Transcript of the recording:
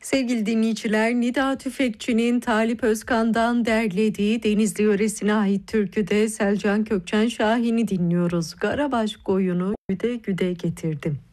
Sevgili dinleyiciler, Nida Tüfekçi'nin Talip Özkan'dan derlediği Denizli yöresine ait türküde Selcan Kökçen Şahin'i dinliyoruz. Karabaş koyunu güde güde getirdim.